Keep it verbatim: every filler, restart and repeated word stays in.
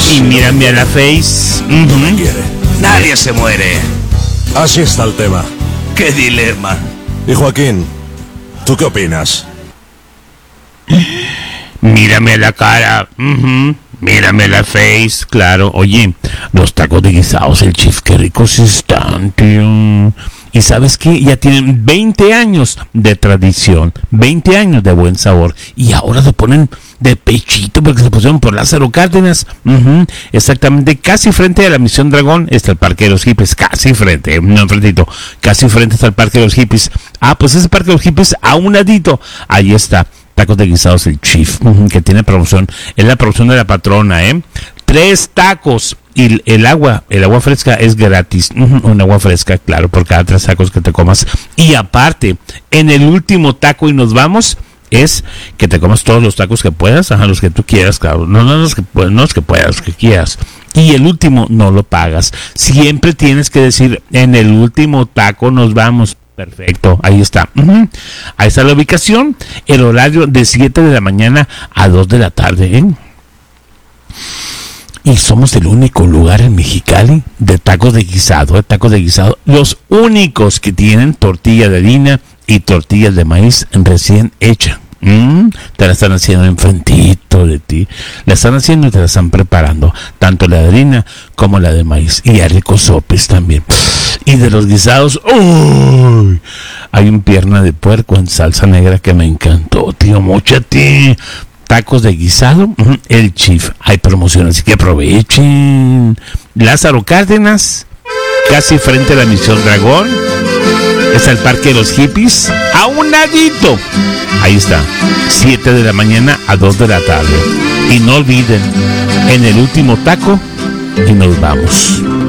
Y mírame a la face. No me quiere. Nadie se muere. Así está el tema. ¡Qué dilema! Y Joaquín, ¿tú qué opinas? Mírame a la cara. Uh-huh. Mírame la face, claro. Oye, los tacos de guisados, el Chief, qué ricos están, tío. Y ¿sabes qué? Ya tienen veinte años de tradición, veinte años de buen sabor. Y ahora se ponen de pechito porque se pusieron por Lázaro Cárdenas. Uh-huh. Exactamente, casi frente a la Misión Dragón está el Parque de los Hippies. Casi frente, no enfrentito, casi frente está el Parque de los Hippies. Ah, pues ese Parque de los Hippies a un ladito. Ahí está. Tacos de guisados el Chief, uh-huh, que tiene promoción. Es la promoción de la patrona, ¿eh? Tres tacos. Y el agua, el agua fresca es gratis. Uh-huh, un agua fresca, claro, por cada tres tacos que te comas. Y aparte, en el último taco y nos vamos, es que te comas todos los tacos que puedas, ajá, los que tú quieras, claro. No, no los que, no los que puedas, los que quieras. Y el último no lo pagas. Siempre tienes que decir, en el último taco nos vamos. Perfecto, ahí está. Uh-huh. Ahí está la ubicación, el horario de siete de la mañana a dos de la tarde, ¿eh? Y somos el único lugar en Mexicali de tacos de guisado, de tacos de guisado, los únicos que tienen tortilla de harina y tortillas de maíz recién hecha. Mm, te la están haciendo enfrentito de ti, la están haciendo y te la están preparando, tanto la de harina como la de maíz, y hay ricos sopes también. Y de los guisados, ¡uy! Hay un pierna de puerco en salsa negra que me encantó, tío, móchate. Tacos de guisado, el Chief. Hay promociones, así que aprovechen. Lázaro Cárdenas, casi frente a la Misión Dragón. Es el Parque de los Hippies, a un ladito. Ahí está, siete de la mañana a dos de la tarde. Y no olviden, en el último taco y nos vamos.